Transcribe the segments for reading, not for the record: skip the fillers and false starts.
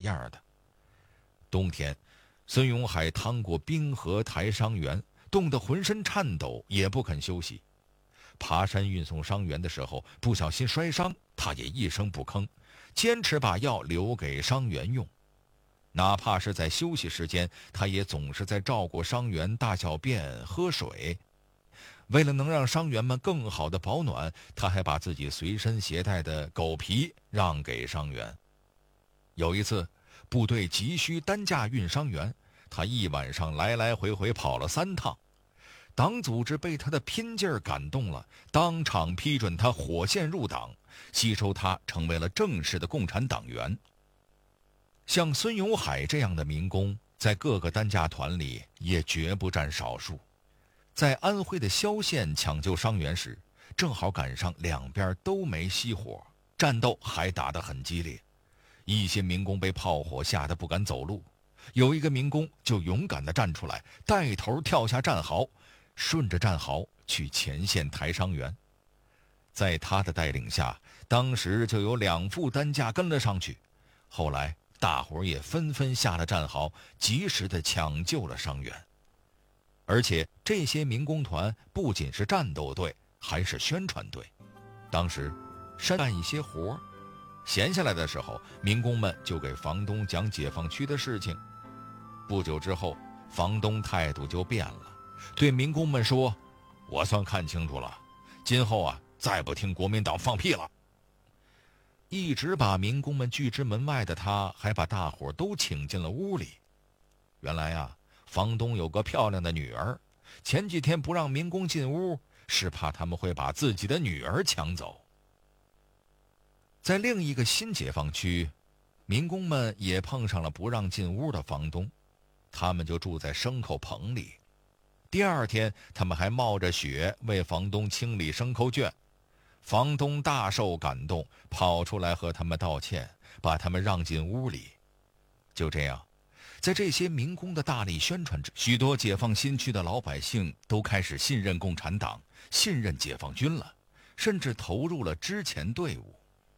样的。冬天，孙永海趟过冰河抬伤员，冻得浑身颤抖，也不肯休息。爬山运送伤员的时候，不小心摔伤，他也一声不吭，坚持把药留给伤员用。哪怕是在休息时间，他也总是在照顾伤员大小便、喝水。为了能让伤员们更好的保暖，他还把自己随身携带的狗皮让给伤员。有一次，部队急需担架运伤员，他一晚上来来回回跑了3趟。党组织被他的拼劲儿感动了，当场批准他火线入党，吸收他成为了正式的共产党员。像孙永海这样的民工，在各个担架团里也绝不占少数。在安徽的萧县抢救伤员时，正好赶上两边都没熄火，战斗还打得很激烈。一些民工被炮火吓得不敢走路，有一个民工就勇敢地站出来，带头跳下战壕，顺着战壕去前线抬伤员。在他的带领下，当时就有2副担架跟了上去。后来大伙儿也纷纷下了战壕，及时地抢救了伤员。而且这些民工团不仅是战斗队，还是宣传队。当时山干一些活，闲下来的时候，民工们就给房东讲解放区的事情。不久之后，房东态度就变了，对民工们说：“我算看清楚了，今后再不听国民党放屁了。”一直把民工们拒之门外的他，还把大伙都请进了屋里。原来房东有个漂亮的女儿，前几天不让民工进屋，是怕他们会把自己的女儿抢走。在另一个新解放区，民工们也碰上了不让进屋的房东，他们就住在牲口棚里。第2天，他们还冒着雪为房东清理牲口圈。房东大受感动，跑出来和他们道歉，把他们让进屋里。就这样，在这些民工的大力宣传之下，许多解放新区的老百姓都开始信任共产党，信任解放军了，甚至投入了之前队伍。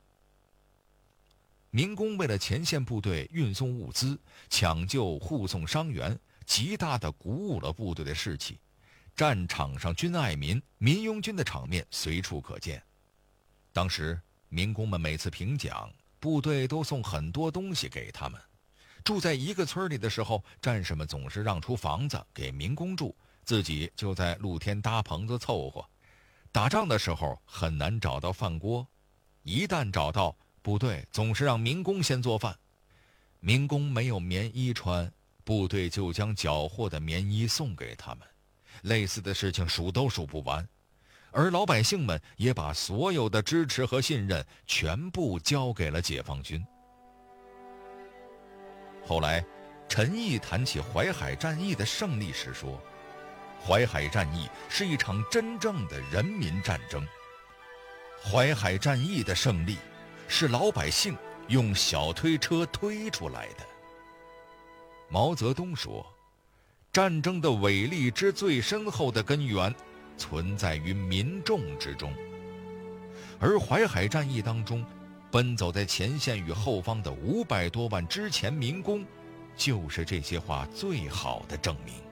民工为了前线部队运送物资、抢救护送伤员，极大地鼓舞了部队的士气。战场上军爱民，民拥军的场面随处可见。当时民工们每次评奖，部队都送很多东西给他们。住在一个村里的时候，战士们总是让出房子给民工住，自己就在露天搭棚子凑合。打仗的时候很难找到饭锅，一旦找到，部队总是让民工先做饭。民工没有棉衣穿，部队就将缴获的棉衣送给他们。类似的事情数都数不完，而老百姓们也把所有的支持和信任全部交给了解放军。后来，陈毅谈起淮海战役的胜利时说：“淮海战役是一场真正的人民战争。淮海战役的胜利，是老百姓用小推车推出来的。”毛泽东说：“战争的伟力之最深厚的根源，存在于民众之中。”而淮海战役当中，奔走在前线与后方的500多万之前民工，就是这些话最好的证明。